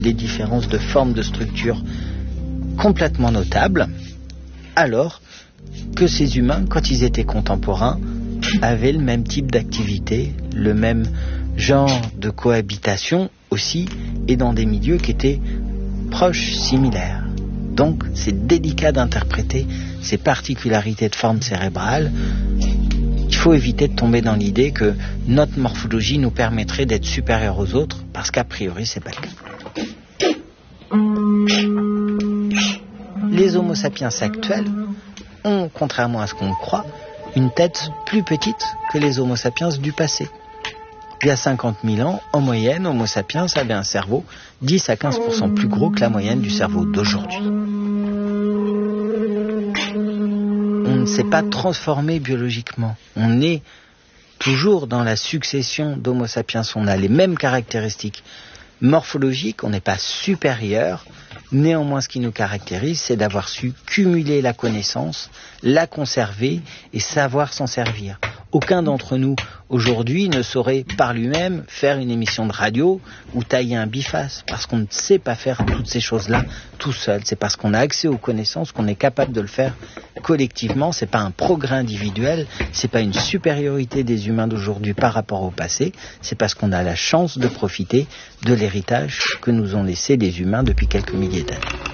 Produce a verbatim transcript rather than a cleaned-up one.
des différences de forme, de structure complètement notables, alors que ces humains, quand ils étaient contemporains, avaient le même type d'activité, le même genre de cohabitation aussi, et dans des milieux qui étaient proches, similaires. Donc c'est délicat d'interpréter ces particularités de forme cérébrale. Il faut éviter de tomber dans l'idée que notre morphologie nous permettrait d'être supérieurs aux autres, parce qu'a priori c'est pas le cas. Les Homo sapiens actuels ont, contrairement à ce qu'on croit, une tête plus petite que les Homo sapiens du passé. Il y a cinquante mille ans, en moyenne, Homo sapiens avait un cerveau dix à quinze pour cent plus gros que la moyenne du cerveau d'aujourd'hui. On ne s'est pas transformé biologiquement. On est toujours dans la succession d'Homo sapiens. On a les mêmes caractéristiques morphologiques, on n'est pas supérieur. Néanmoins, ce qui nous caractérise, c'est d'avoir su cumuler la connaissance, la conserver et savoir s'en servir. Aucun d'entre nous, aujourd'hui, ne saurait par lui-même faire une émission de radio ou tailler un biface, parce qu'on ne sait pas faire toutes ces choses-là tout seul. C'est parce qu'on a accès aux connaissances qu'on est capable de le faire collectivement. C'est pas un progrès individuel, c'est pas une supériorité des humains d'aujourd'hui par rapport au passé, c'est parce qu'on a la chance de profiter de l'héritage que nous ont laissé les humains depuis quelques milliers d'années.